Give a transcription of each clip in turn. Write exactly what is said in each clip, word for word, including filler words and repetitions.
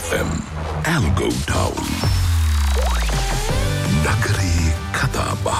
F M Algo Town නගරේ කතා බහ.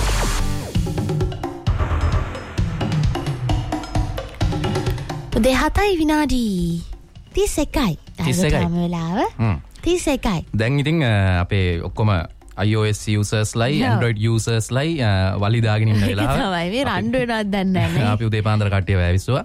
උදේ හතයි විනාඩි තිස් එකයි. තිස් එකයි. තාම වෙලාව. තිස් එකයි. දැන් ඉතින් අපේ ඔක්කොම iOS users ලයි Android users ලයි වලි දාගෙන ඉන්න වෙලාව. තමයි මේ රණ්ඩු වෙනවත් දන්නේ නැහැ. අපි උදේ පාන්දර කට්ටිය වැවිස්සුවා.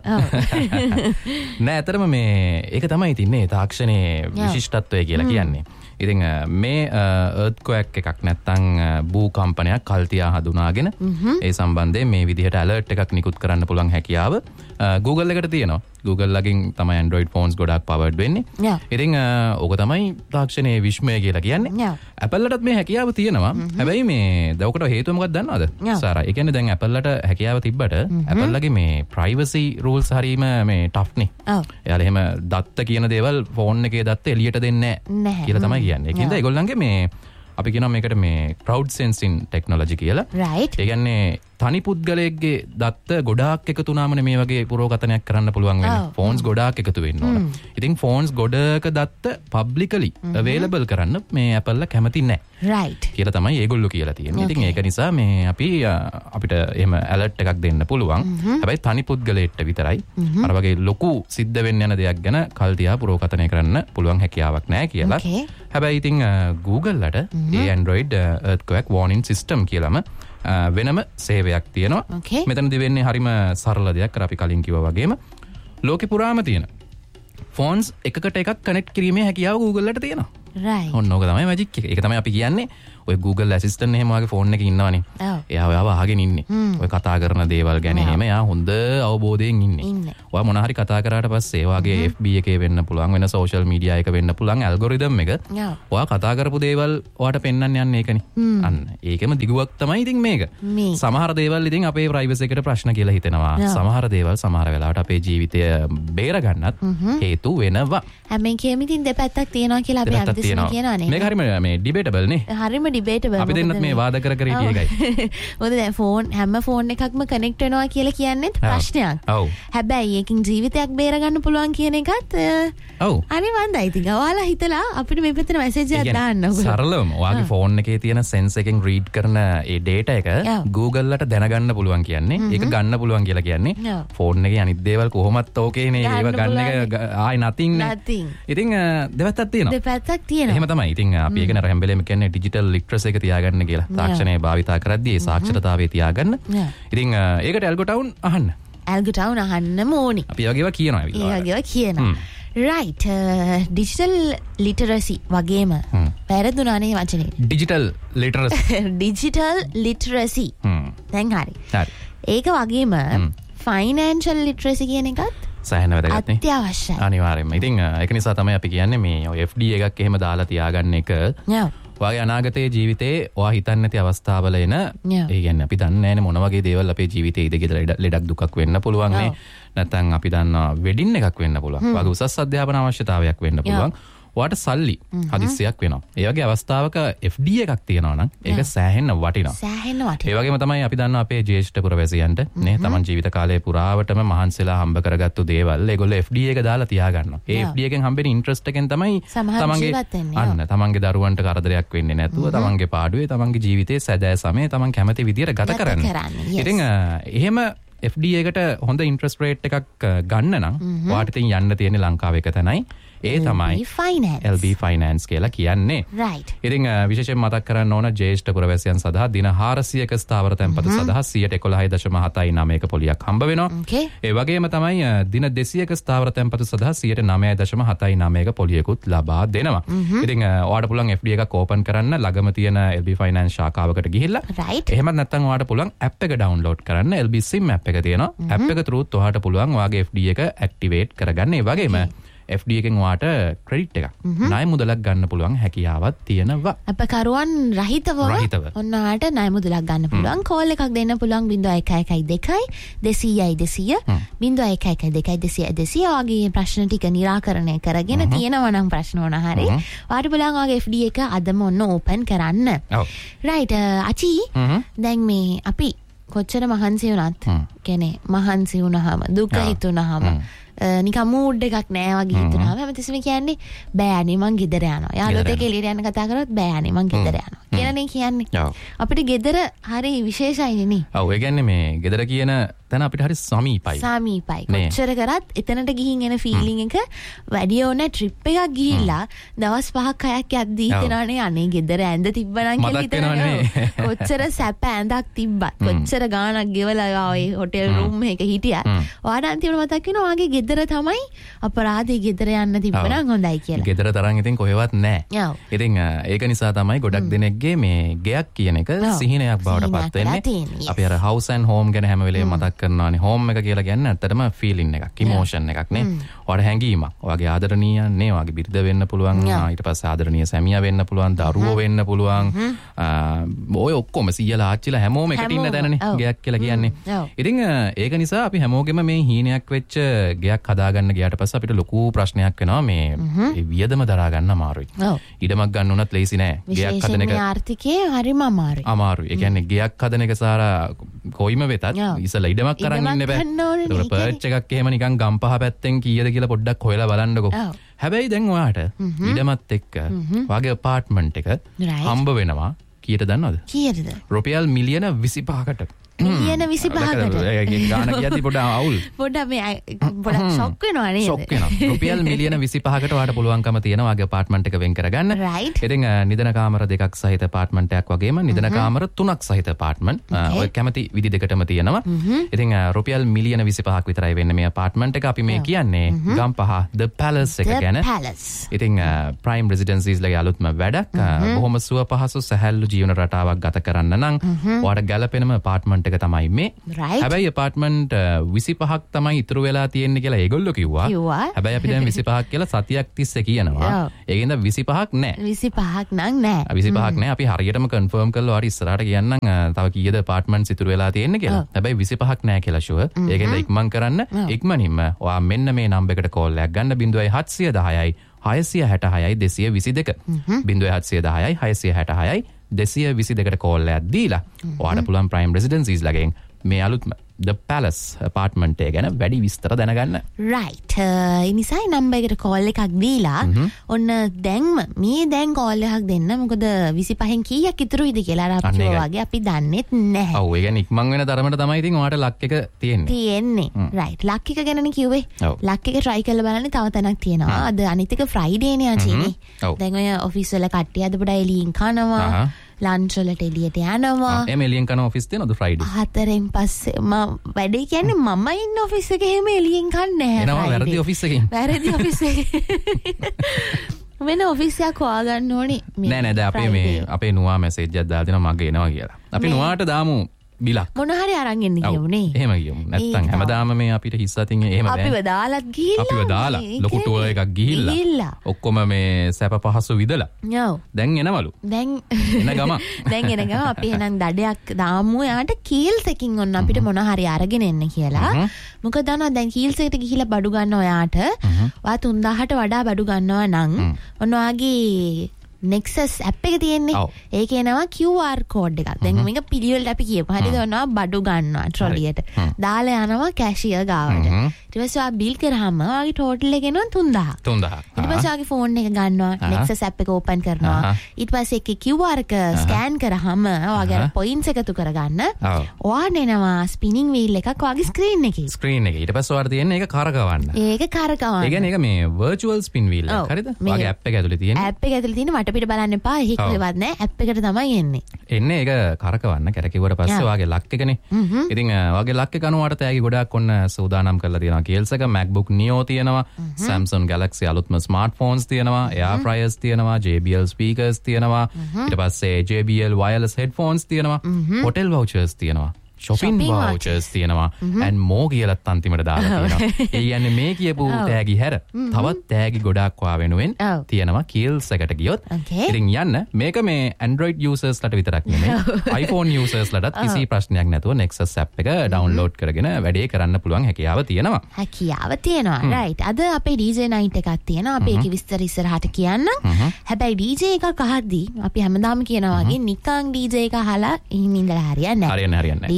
නෑ අතරම මේ ඒක තමයි තින්නේ තාක්ෂණයේ විශිෂ්ටත්වය කියලා කියන්නේ. ඉතින් මේ earthquake එකක් නැත්තම් භූකම්පනයක් කල්තියා හඳුනාගෙන ඒ සම්බන්ධයෙන් මේ විදිහට alert එකක් නිකුත් කරන්න පුළුවන් හැකියාව Google එකට තියෙනවා. Google ලගින් තමයි Android phones ගොඩක් powered වෙන්නේ. ඉතින් ඕක තමයි තාක්ෂණයේ විශ්මය කියලා කියන්නේ. Apple ලටත් මේ හැකියාව තියෙනවා. හැබැයි මේ දවකට හේතුව මොකක්ද දන්නවද? සාරා. ඒ කියන්නේ දැන් Apple ලට හැකියාව තිබ්බට Apple ලගේ මේ privacy rules හරීම මේ tough නේ. එයාලා එහෙම දත්ත කියන දේවල් ෆෝන් එකේ දත්ත එළියට දෙන්නේ නැහැ කියලා තමයි කියන්නේ. ඒකින්ද ඒගොල්ලන්ගේ මේ අපි කියනවා මේකට මේ crowd sensing technology කියලා. Right. ඒ කියන්නේ තනි පුද්ගලයෙක්ගේ දත්ත ගොඩාක් එකතු වුණාමනේ මේ වගේ පුරෝගතනයක් කරන්න පුළුවන් වෙන්නේ. ෆෝන්ස් ගොඩාක් එකතු වෙන්න ඕන. ඉතින් ෆෝන්ස් ගොඩක දත්ත publicly available කරන්න මේ Apple ලා කැමති නැහැ. Right. කියලා තමයි ඒගොල්ලෝ කියලා තියෙන්නේ. ඉතින් ඒක නිසා මේ අපි අපිට එහෙම alert එකක් දෙන්න පුළුවන්. හැබැයි තනි පුද්ගලයෙක්ට විතරයි. අර වගේ ලොකු සිද්ධ වෙන්න යන දෙයක් ගැන කල්තියා පුරෝගතනය කරන්න පුළුවන් හැකියාවක් නැහැ කියලා. හැබැයි ඉතින් Google ලට ඒ Android earthquake warning system කියලාම වෙනම සේවයක් තියෙනවා. මෙතනදී වෙන්නේ හරිම සරල දෙයක්. අර අපි කලින් කිව්වා වගේම ලෝකේ පුරාම තියෙන ෆෝන්ස් එකකට එකක් කනෙක්ට් කිරීමේ හැකියාව Google ලට තියෙනවා. Right. ඔන්න ඕක තමයි මැජික් එක. ඒක තමයි අපි කියන්නේ ඔය Google Assistant එහෙම වගේ ෆෝන් එකේ ඉන්නවනේ. එයා ඔයාව අහගෙන ඉන්නේ. ඔය කතා කරන දේවල් ගැන එහෙම එයා හොඳ අවබෝධයෙන් ඉන්නේ. ඔයා මොන හරි කතා කරාට පස්සේ ඒ වගේ F B එකේ වෙන්න පුළුවන් වෙන social media එක වෙන්න පුළුවන් ඇල්ගොරිතම් එක. ඔයා කතා කරපු දේවල් ඔයාට පෙන්වන්න යන්නේ ඒකනේ. අන්න ඒකෙම දිගුවක් තමයි ඉතින් මේක. සමහර දේවල් ඉතින් අපේ privacy එකට ප්‍රශ්න කියලා හිතෙනවා. සමහර දේවල් සමහර වෙලාවට අපේ ජීවිතය බේර ගන්නත් හේතු වෙනවා. හැමෙන් කියමින් ඉතින් දෙපැත්තක් තියෙනවා කියලා අපි අන්තිම කියනවානේ. මේක හරිම මේ debatable නේ. හරිම debatable. අපි දෙන්නත් මේ වාද කර කර හිටිය එකයි. මොකද දැන් ෆෝන් හැම ෆෝන් එකක්ම කනෙක්ට් වෙනවා කියලා කියන්නේත් ප්‍රශ්නයක්. ඔව්. හැබැයි ඒකින් ජීවිතයක් බේර ගන්න පුළුවන් කියන එකත් ඔව්. අනේ වන්දයි ඉතින්. ඔයාලා හිතලා අපිට මේ පැත්තට මැසේජ් එකක් දාන්න ඕක. සරලවම ඔයාගේ ෆෝන් එකේ තියෙන සෙන්ස් එකෙන් රීඩ් කරන ඒ data එක Google ලට දැනගන්න පුළුවන් කියන්නේ. ඒක ගන්න පුළුවන් කියලා කියන්නේ. ෆෝන් එකේ අනිත් දේවල් කොහොමත් ඕකේනේ. ඒව ගන්න එක ආයි nothing නේ. ඉතින් දෙපැත්තක් තියෙනවා. දෙපැත්තක් තියෙනවා. එහෙම තමයි. ඉතින් අපි ඒක නර හැම වෙලේම කියන්නේ ඩිජිටල් ලිටරසි එක තියාගන්න කියලා. තාක්ෂණය භාවිතා කරද්දී ඒ සාක්ෂරතාවය තියාගන්න. ඉතින් ඒකට Algo Town අහන්න. Algo Town අහන්නම ඕනි. අපි වගේව කියනවා ඇවිල්ලා. ඒ වගේව කියනවා. right digital literacy වගේම පැරදුනානේ වචනේ. digital literacy. digital literacy. දැන් හරි. හරි. ඒක වගේම financial literacy කියන එකත් සෑහෙන වැදගත් නේ. අත්‍යවශ්‍යයි. අනිවාර්යයෙන්ම. ඉතින් ඒක නිසා තමයි අපි කියන්නේ මේ ඔය F D එකක් එහෙම දාලා තියාගන්න එක. ඔයාගේ අනාගතයේ ජීවිතේ ඔයා හිතන්නේ නැති අවස්ථාවල එන ඒ කියන්නේ අපි දන්නේ නැහැනේ මොන වගේ දේවල් අපේ ජීවිතේ ඉඳ ගෙදර ලෙඩක් දුකක් වෙන්න පුළුවන් නේ. නැත්නම් අපි දන්නවා වෙඩින් එකක් වෙන්න පුළුවන්. වගේ උසස් අධ්‍යාපන අවශ්‍යතාවයක් වෙන්න පුළුවන්. ඔයාට සල්ලි හදිස්සියක් වෙනවා. ඒ වගේ අවස්ථාවක F D එකක් තියෙනවා නම් ඒක සෑහෙන්න වටිනවා. සෑහෙන්න වටිනවා. ඒ වගේම තමයි අපි දන්නවා අපේ ජ්‍යෙෂ්ඨ පුරවැසියන්ට නේ තමන් ජීවිත කාලය පුරාවටම මහන්සිලා හම්බ කරගත්තු දේවල් ඒගොල්ලෝ F D එක දාලා තියා ගන්නවා. ඒ F D එකෙන් හම්බෙන ඉන්ට්‍රස්ට් එකෙන් තමයි තමන්ගේ අන්න තමන්ගේ දරුවන්ට කරදරයක් වෙන්නේ නැතුව තමන්ගේ පාඩුවේ තමන්ගේ ජීවිතේ සැදෑ සමය තමන් කැමති විදියට ගත කරන්නේ. ඉතින් එහෙම F D එකට හොඳ ඉන්ට්‍රස්ට් රේට් එකක් ගන්න නම් ඔයාට ඉතින් යන්න තියෙන්නේ ලංකාවේ එක තැනයි. ඒ තමයි L B Finance කියලා කියන්නේ. right. ඉතින් විශේෂයෙන් මතක් කරන්න ඕන ජ්‍යෙෂ්ඨ පුරවැසියන් සඳහා දින හාරසියක ස්ථාවර තැන්පතු සඳහා සියයට එකොළහයි දශම හතයි නවයක පොලියක් හම්බ වෙනවා. ඒ වගේම තමයි දින දෙසීයක ස්ථාවර තැන්පතු සඳහා සියයට නවය දශම හතයි නවයක පොලියකුත් ලබා දෙනවා. ඉතින් ඔයාලට පුළුවන් F D එකක් ඕපන් කරන්න ළඟම තියෙන L B Finance ශාඛාවකට ගිහිල්ලා. right. එහෙමත් නැත්නම් ඔයාලට පුළුවන් app එක download කරන්න. L B SIM app එක තියෙනවා. app එක through ඔයාලට පුළුවන් ඔයාගේ F D එක activate කරගන්න. ඒ වගේම F D එකෙන් වාට ක්‍රෙඩිට් එකක් ණය මුදලක් ගන්න පුළුවන් හැකියාවක් තියෙනවා. අපකරුවන් රහිතව ඔන්නාට ණය මුදලක් ගන්න පුළුවන්. කෝල් එකක් දෙන්න පුළුවන් ज़ीरो एक एक दो දෙසීයයි දෙසීය ज़ीरो एक एक दो දෙසීය දෙසීය වගේ ප්‍රශ්න ටික निराකරණය කරගෙන තියෙනවා නම් ප්‍රශ්න ඕන හරි වාට බලන් වගේ F D එක අදම ඔන්න ඕපන් කරන්න. රයිට් අචි දැන් මේ අපි කොච්චර මහන්සි වුණත් කියන්නේ මහන්සි වුණාම දුක හිතුණාම නිකන් මූඩ් එකක් නෑ වගේ හිතුනම හැමතිස්සෙම කියන්නේ බෑ අනේ මං ගෙදර යනවා. යාළුවොත් එක්ක එළියට යන්න කතා කරොත් බෑ අනේ මං ගෙදර යනවා. කියලානේ කියන්නේ. අපිට ගෙදර හරි විශේෂයිනේ නේ. ඔව් ඒ කියන්නේ මේ ගෙදර කියන තැන අපිට හරි සමීපයි. සමීපයි. කොච්චර කරත් එතනට ගිහින් එන ෆීලිං එක වැඩි ඕන ට්‍රිප් එකක් ගිහිල්ලා දවස් පහක් හයක් යද්දී හිතනවානේ අනේ ගෙදර ඇඳ තිබ්බනම් කියලා හිතනවා. කොච්චර සැප ඇඳක් තිබ්බත් කොච්චර ගාණක් ගෙවලා ආවේ හොටෙල් රූම් එකක හිටියත් ඔයාට අන්තිමට මතක් වෙනවා වාගේ ගෙදර තමයි අපරාධේ ගෙදර යන්න තිබ්බනම් හොඳයි කියලා. ගෙදර තරම් ඉතින් කොහෙවත් නැහැ. ඉතින් ඒක නිසා තමයි ගොඩක් දෙනෙක්ගේ මේ ගෙයක් කියන එක සිහිනයක් බවට පත් වෙන්නේ. අපි අර house and home ගැන හැම වෙලේම මතක් කරනවානේ. home එක කියලා කියන්නේ ඇත්තටම feeling එකක්, emotion එකක් නේ. ඔයාට හැඟීමක්. ඔයාගේ ආදරණීයන් නේ, ඔයාගේ බිරිඳ වෙන්න පුළුවන්, ඊට පස්සේ ආදරණීය සැමියා වෙන්න පුළුවන්, දරුවෝ වෙන්න පුළුවන්. ඔය ඔක්කොම සීයලා ආච්චිලා හැමෝම එකට ඉන්න තැනනේ ගෙයක් කියලා කියන්නේ. ඉතින් ඒක නිසා අපි හැමෝගෙම මේ හීනයක් වෙච්ච ගෙයක් හදාගන්න ගියාට පස්සේ අපිට ලොකු ප්‍රශ්නයක් වෙනවා මේ ඒ වියදම දරා ගන්න අමාරුයි. ඉඩමක් ගන්න උනත් ලේසි නෑ. ගෙයක් හදන එක ආර්ථිකයේ හරිම අමාරුයි. අමාරුයි. ඒ කියන්නේ ගෙයක් හදන එක සාරා කොයිම වෙතත් ඉස්සලා ඉඩමක් අරන් ඉන්න බෑ. ඒක පර්ච් එකක් එහෙම නිකන් ගම්පහ පැත්තෙන් කීයද කියලා පොඩ්ඩක් හොයලා බලන්නකෝ. හැබැයි දැන් ඔයාට ඉඩමත් එක්ක වාගේ අපාර්ට්මන්ට් එක හම්බ වෙනවා කීයට දන්නවද? කීයටද? රුපියල් මිලියන විසිපහකට. මිලියන විසිපහකට. ගාන කියද්දි පොඩ අවුල්. පොඩ මේ පොඩක් ෂොක් වෙනවා නේද? ෂොක් වෙනවා. රුපියල් මිලියන විසිපහකට ඔයාට පුළුවන්කම තියෙනවා වාගේ අපාර්ට්මන්ට් එක වෙන් කරගන්න. ඉතින් නිදන කාමර දෙකක් සහිත අපාර්ට්මන්ට් එකක් වගේම නිදන කාමර තුනක් සහිත අපාර්ට්මන්ට් ඔය කැමති විදි දෙකටම තියෙනවා. ඉතින් රුපියල් මිලියන විසිපහක් විතරයි වෙන්නේ මේ අපාර්ට්මන්ට් එක. අපි මේ කියන්නේ ගම්පහ The Palace එක ගැන. ඉතින් Prime Residencies ලගේ අලුත්ම වැඩක්. බොහොම සුව පහසු සැහැල්ලු ජීවන රටාවක් ගත කරන්න නම් ඔයාට ගැළපෙනම අපාර්ට්මන්ට් එක තමයි මේ. හැබැයි අපාර්ට්මන්ට් විසිපහක් තමයි ඉතුරු වෙලා තියෙන්නේ කියලා ඒගොල්ලෝ කිව්වා. හැබැයි අපි දැන් විසිපහක් කියලා සතියක් තිස්සේ කියනවා. ඒකෙන්ද විසිපහක් නෑ. විසිපහක් නම් නෑ. විසිපහක් නෑ. අපි හරියටම කන්ෆර්ම් කරලා හරි ඉස්සරහට කියන්නම් තව කීයද අපාර්ට්මන්ට්ස් ඉතුරු වෙලා තියෙන්නේ කියලා. හැබැයි විසිපහක් නෑ කියලා ෂුවර්. ඒකෙන්ද ඉක්මන් කරන්න ඉක්මනින්ම ඔයා මෙන්න මේ නම්බර් එකට කෝල් එකක් ගන්න ज़ीरो सात एक ज़ीरो හයසිය හැටහයයි දෙසිය විසි දෙක ज़ीरो सात एक ज़ीरो හයසිය හැටහයයි දෙසිය විසි දෙකට කෝල් එකක් දීලා ඔයාට පුළුවන් Prime Residencies ලගෙන් මේ අලුත්ම The Palace apartment එක ගැන වැඩි විස්තර දැනගන්න. right. ඒ නිසා නම්බර් එකට කෝල් එකක් දීලා ඔන්න දැන්ම මේ දැන් කෝල් එකක් දෙන්න. මොකද විසිපහෙන් කීයක් ඉතුරුයිද කියලා අර අපි වගේ අපි දන්නෙත් නැහැ. ඔව් ඒ කියන්නේ ඉක්මන් වෙන තරමට තමයි ඉතින් ඔයාට ලක් එක තියෙන්නේ. තියෙන්නේ. right. ලක් එක ගැනනේ කිව්වේ. ලක් එක try කරලා බලන්න තව තැනක් තියෙනවා. අද අනිත් එක Friday නේ ආචිනේ. දැන් ඔය ඔෆිස් වල කට්ටිය අද පොඩ එළියෙන් කනවා. ලන්ච් වලට එළියට යනවා. එමෙ එළියෙන් කන ඔෆිස් තියෙනවද Friday? හතරෙන් පස්සේ මම වැඩේ කියන්නේ මම ඉන්න ඔෆිස් එකේ එහෙම එළියෙන් කන්නේ නැහැ. එනවා වැරදි ඔෆිස් එකකින්. වැරදි ඔෆිස් එකේ. වෙන ඔෆිස් එකක් හොයාගන්න ඕනේ. නෑ නෑ දැන් අපේ මේ අපේ නුවා මැසේජ් එකක් දාලා දෙනවා මගේ එනවා කියලා. අපි නුවාට දාමු බිලක්. මොන හරි අරන් එන්න කියමුනේ. එහෙම කියමු. නැත්තම් හැමදාම මේ අපිට හිස් අතින් එහෙම බෑ. අපිව දාලත් ගිහිල්ලා. අපිව දාලා ලොකු ටුවර් එකක් ගිහිල්ලා. ඔක්කොම මේ සැප පහසු විදලා. ඔව්. දැන් එනවලු. දැන් එන ගම. දැන් එන ගම අපි එහෙනම් දඩයක් දාමු. යාට කීල්ස් එකකින් ඔන්න අපිට මොන හරි අරගෙන එන්න කියලා. මොකද දන්නවා දැන් කීල්ස් එකට ගිහිල්ලා බඩු ගන්න ඔයාට. ඔයා තුන්දාහට වඩා බඩු ගන්නවා නම් ඔන්න ඔයාගේ Nexus app එක තියෙන්නේ. ඒකේ නම Q R code එකක්. දැන් මේක පිළිවෙලට අපි කියමු. හරිද? ඔනවා බඩු ගන්නවා ට්‍රොලියට. දාලා යනවා කැෂියර් ගාවට. ඊට පස්සේ ආ බිල් කරාම ආගේ ටෝටල් එක එනවා තුන්දාහක්. තුන්දාහක්. ඊට පස්සේ ආගේ ෆෝන් එක ගන්නවා. Nexus app එක ඕපන් කරනවා. ඊට පස්සේ ඒකේ Q R එක ස්කෑන් කරාම ඔයාගේ පොයින්ට්ස් එකතු කරගන්න. ඔයාට එනවා ස්පිනින් වීල් එකක් ඔයාගේ ස්ක්‍රීන් එකේ. ස්ක්‍රීන් එකේ. ඊට පස්සේ ඔයාට තියෙන්නේ ඒක කරකවන්න. ඒක කරකවන්න. ඒ කියන්නේ ඒක මේ virtual spin wheel එක. හරිද? ඔයාගේ app එක ඇතුලේ තියෙන්නේ. app එක ඇතුලේ තියෙන වටපිට බලන්න එපා. හික්කවත් නෑ. app එකට තමයි එන්නේ. එන්නේ ඒක කරකවන්න. කරකිවුවට පස්සේ ඔයාගේ ලක් එකනේ. ඉතින් ඔයාගේ ලක් එක අනුවට තෑගි ගොඩක් ඔන්න සූදානම් කරලා තියෙනවා. කේල්ස් එක MacBook Neo තියෙනවා. Samsung Galaxy අලුත්ම smartphones තියෙනවා. Air fryers තියෙනවා. J B L speakers තියෙනවා. ඊට පස්සේ J B L wireless headphones තියෙනවා. hotel vouchers තියෙනවා. shopping vouchers තියෙනවා and more කියලාත් අන්තිමට දාලා තියෙනවා. ඒ කියන්නේ මේ කියපු තෑගි හැර තවත් තෑගි ගොඩක් වා වෙනුවෙන් තියෙනවා කීල්ස් එකට ගියොත්. ඉතින් යන්න මේක මේ Android users ලට විතරක් නෙමෙයි iPhone users ලටත් කිසි ප්‍රශ්නයක් නැතුව Nexus app එක download කරගෙන වැඩේ කරන්න පුළුවන් හැකියාව තියෙනවා. හැකියාව තියෙනවා. right. අද අපේ D J night එකක් තියෙනවා. අපි ඒකේ විස්තර ඉස්සරහට කියන්න. හැබැයි D J එකක් අහද්දී අපි හැමදාම කියනවා වගේ නිකන් D J එක අහලා එහෙම ඉඳලා හරියන්නේ නැහැ. හරියන්නේ හරියන්නේ නැහැ.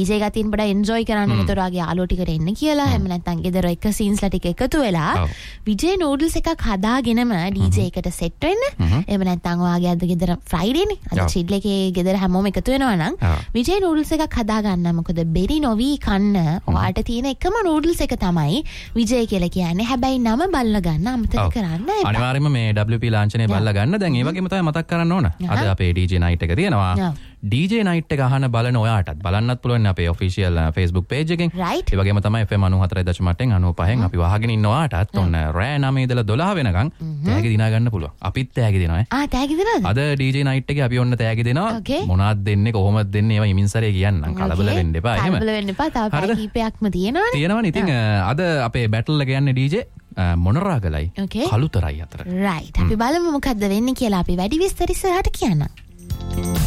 ඩීජේ එක තියෙන බඩ එන්ජොයි කරන්න විතර වගේ යාළුවෝ ටිකට එන්න කියලා හැම නැත්නම් ගෙදර එක සීන්ස්ලා ටික එකතු වෙලා විජේ නූඩල්ස් එකක් හදාගෙනම ඩීජේ එකට සෙට් වෙන්න. එහෙම නැත්නම් ඔයාගේ අද ගෙදර ෆ්‍රයිඩේනේ. අද චිල් එකේ ගෙදර හැමෝම එකතු වෙනවා නම් විජේ නූඩල්ස් එකක් හදා ගන්න. මොකද බෙරි නොවි කන්න ඔයාට තියෙන එකම නූඩල්ස් එක තමයි විජේ කියලා කියන්නේ. හැබැයි නම බල්ලා ගන්න අමතක කරන්න එපා. අනිවාර්යයෙන්ම මේ ඩබ්ලිව් පී ලාංඡනය බල්ලා ගන්න. දැන් ඒ වගේම තමයි මතක් කරන්න ඕන. අද අපේ ඩීජේ නයිට් එක තියෙනවා. ඩීජේ නයිට් එක අහන බලන ඔයාටත් බලන්නත් පුළුවන් අපේ ඔෆිෂියල් Facebook page එකෙන්. ඒ වගේම තමයි F M ninety four point eight ninety five අපි වහගෙන ඉන්න ඔයාටත් ඔන්න රෑ nine ඉඳලා twelve වෙනකන් තෑගි දිනා ගන්න පුළුවන්. අපිත් තෑගි දෙනවා ඈ. ආ තෑගි දෙනවද? අද ඩීජේ නයිට් එකේ අපි ඔන්න තෑගි දෙනවා. මොනවද දෙන්නේ කොහොමද දෙන්නේ ඒවා ඉමින්සරේ කියන්නම්. කලබල වෙන්න එපා. එහෙම. කලබල වෙන්න එපා. තව පැය කීපයක්ම තියෙනවනේ. තියෙනවනේ. ඉතින් අද අපේ බැටල් එක යන්නේ ඩීජේ මොනරාගලයි කළුතරයි අතර. රයිට්. අපි බලමු මොකද්ද වෙන්නේ කියලා. අපි වැඩි විස්තර ඉස්සරහට කියන්නම්.